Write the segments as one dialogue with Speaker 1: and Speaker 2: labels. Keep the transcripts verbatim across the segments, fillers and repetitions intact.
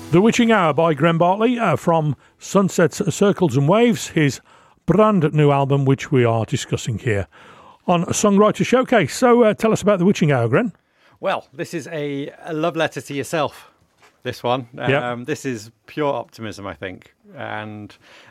Speaker 1: The Witching Hour by Graham Bartley uh, from Sunsets, Circles and Waves, his brand new album, which we are discussing here on a Songwriter Showcase. So uh, tell us about The Witching Hour, Gren.
Speaker 2: Well, this is a, a love letter to yourself, this one. Um,
Speaker 1: yep. This
Speaker 2: is pure optimism, I think. And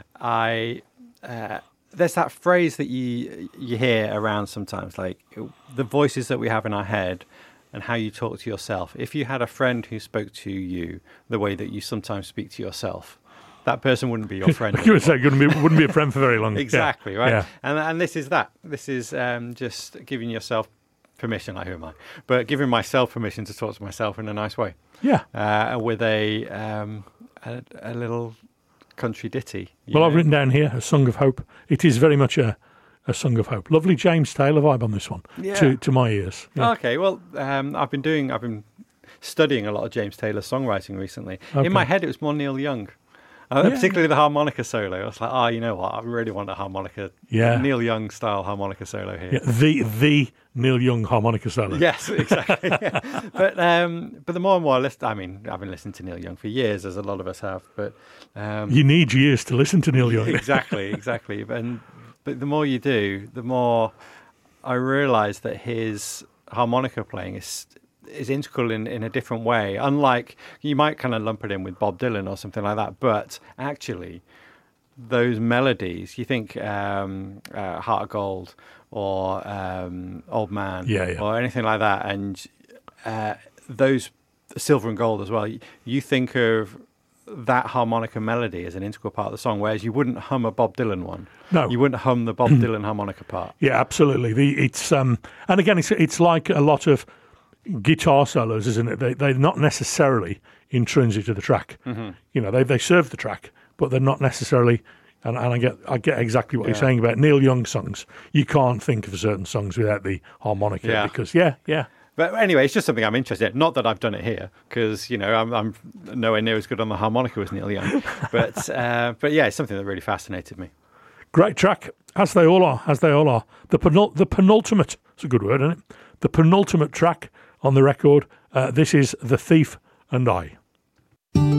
Speaker 2: I... Uh, there's that phrase that you you hear around sometimes, like the voices that we have in our head and how you talk to yourself. If you had a friend who spoke to you the way that you sometimes speak to yourself, that person wouldn't be your friend.
Speaker 1: You would say wouldn't be, wouldn't be a friend for very long.
Speaker 2: Exactly,
Speaker 1: yeah.
Speaker 2: right?
Speaker 1: Yeah.
Speaker 2: And and this is that. This is um, just giving yourself permission, like who am I? But giving myself permission to talk to myself in a nice way.
Speaker 1: Yeah.
Speaker 2: Uh, with a, um, a a little country ditty.
Speaker 1: Well,
Speaker 2: know?
Speaker 1: I've written down here, A Song of Hope. It is very much a, a song of hope. Lovely James Taylor vibe on this one,
Speaker 2: yeah.
Speaker 1: to to my ears. Yeah.
Speaker 2: Okay, well, um, I've been doing, I've been studying a lot of James Taylor songwriting recently.
Speaker 1: Okay.
Speaker 2: In my head, it was more Neil Young. Uh,
Speaker 1: yeah.
Speaker 2: Particularly the harmonica solo. I was like, oh, you know what? I really want a harmonica,
Speaker 1: yeah.
Speaker 2: Neil Young style harmonica solo here.
Speaker 1: Yeah, the the Neil Young harmonica solo.
Speaker 2: Yes, exactly. But um, but the more and more I listen, I mean, I've been listening to Neil Young for years, as a lot of us have. But um,
Speaker 1: you need years to listen to Neil Young.
Speaker 2: Exactly, exactly. And but the more you do, the more I realise that his harmonica playing is. is integral in, in a different way. Unlike, you might kind of lump it in with Bob Dylan or something like that, but actually those melodies, you think um, uh, Heart of Gold or um, Old Man
Speaker 1: yeah, yeah.
Speaker 2: or anything like that, and uh, those Silver and Gold as well, you, you think of that harmonica melody as an integral part of the song, whereas you wouldn't hum a Bob Dylan one.
Speaker 1: No.
Speaker 2: You wouldn't hum the Bob Dylan harmonica part.
Speaker 1: Yeah, absolutely. The, it's um, and again, it's it's like a lot of guitar solos, isn't it? They, they're not necessarily intrinsic to the track.
Speaker 2: Mm-hmm.
Speaker 1: You know, they they serve the track, but they're not necessarily. And, and I get I get exactly what
Speaker 2: yeah.
Speaker 1: you're saying about Neil Young songs. You can't think of certain songs without the harmonica
Speaker 2: yeah.
Speaker 1: because yeah, yeah.
Speaker 2: But anyway, it's just something I'm interested in. Not that I've done it here, because you know I'm, I'm nowhere near as good on the harmonica as Neil Young. But uh, but yeah, it's something that really fascinated me.
Speaker 1: Great track, as they all are, as they all are. The penul- the penultimate. It's a good word, isn't it? The penultimate track on the record. Uh, this is The Thief and I.